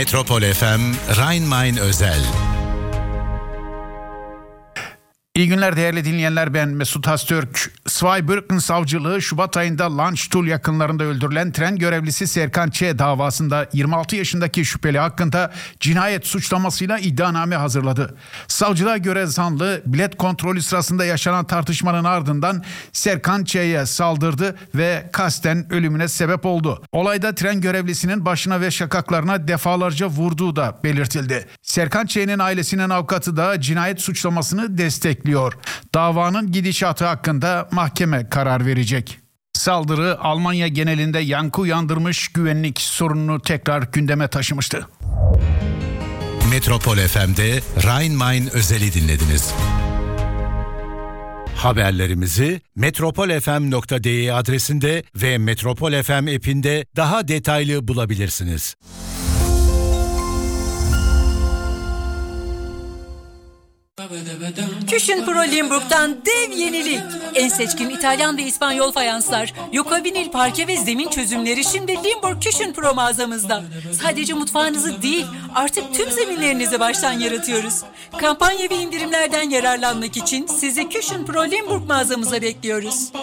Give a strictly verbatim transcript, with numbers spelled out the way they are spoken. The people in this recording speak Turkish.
Metropol F M Rhein-Main özel. İyi günler değerli dinleyenler, ben Mesut Haztürk. Zweibrücken Savcılığı Şubat ayında Landstuhl yakınlarında öldürülen tren görevlisi Serkan Ç. davasında yirmi altı yaşındaki şüpheli hakkında cinayet suçlamasıyla iddianame hazırladı. Savcılığa göre zanlı bilet kontrolü sırasında yaşanan tartışmanın ardından Serkan Ç.'ye saldırdı ve kasten ölümüne sebep oldu. Olayda tren görevlisinin başına ve şakaklarına defalarca vurduğu da belirtildi. Serkan Ç.'nin ailesinin avukatı da cinayet suçlamasını destekliyor. Davanın gidişatı hakkında mahkeme karar verecek. Saldırı Almanya genelinde yankı uyandırmış, güvenlik sorununu tekrar gündeme taşımıştı. Metropol F M'de Rhein-Main özeli dinlediniz. Haberlerimizi metropolfm nokta de adresinde ve Metropol F M app'inde daha detaylı bulabilirsiniz. Küchenpro Limburg'dan dev yenilik. En seçkin İtalyan ve İspanyol fayanslar, Yoka vinil parke ve zemin çözümleri şimdi Limburg Küchenpro mağazamızda. Sadece mutfağınızı değil, artık tüm zeminlerinizi baştan yaratıyoruz. Kampanya ve indirimlerden yararlanmak için sizi Küchenpro Limburg mağazamıza bekliyoruz.